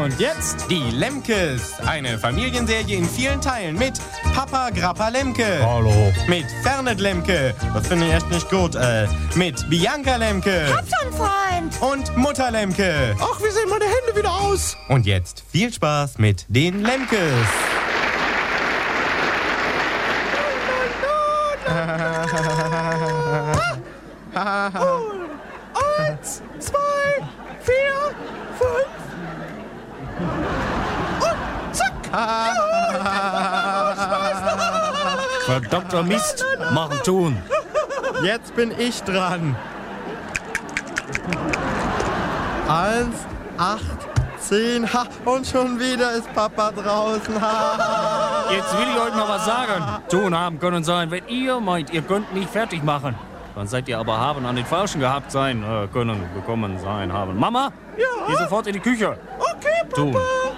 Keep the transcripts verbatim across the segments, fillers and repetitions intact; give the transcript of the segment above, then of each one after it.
Und jetzt Die Lemkes, eine Familienserie in vielen Teilen mit Papa Grappa Lemke. Hallo. Mit Fernet Lemke, das finde ich echt nicht gut, äh, mit Bianca Lemke. Hab schon, Freund. Und Mutter Lemke. Ach, wie sehen meine Hände wieder aus? Und jetzt viel Spaß mit den Lemkes. Eins, zwei, vier, fünf. Und zack. verdammter Mist. Machen, tun. Jetzt bin ich dran. Eins, acht, zehn, ha, und schon wieder ist Papa draußen. Ha. Jetzt will ich euch mal was sagen. Tun haben können sein, wenn ihr meint, ihr könnt mich fertig machen. Dann seid ihr aber haben an den Falschen gehabt sein, äh, können, gekommen sein, haben. Mama? Ja? Geh sofort in die Küche. Okay, Papa. Tun.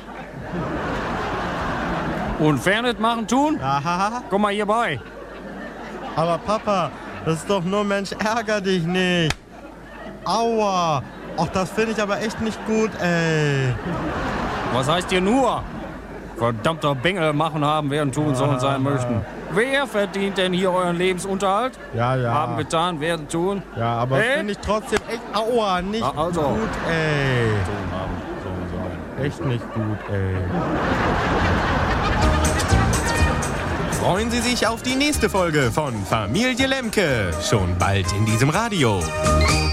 Und Fernet machen, tun? Aha. Komm mal hierbei. Aber Papa, das ist doch nur Mensch, ärger dich nicht. Aua. Ach, das finde ich aber echt nicht gut, ey. Was heißt ihr nur? Verdammter Bengel machen, haben, werden, tun, sollen, sein möchten. Wer verdient denn hier euren Lebensunterhalt? Ja, ja. Haben, getan, werden, tun. Ja, aber Äh? finde ich trotzdem echt, aua, nicht Ah, also. gut, ey. Tun, haben, sollen, sein. Echt nicht gut, ey. Freuen Sie sich auf die nächste Folge von Familie Lemke. Schon bald in diesem Radio.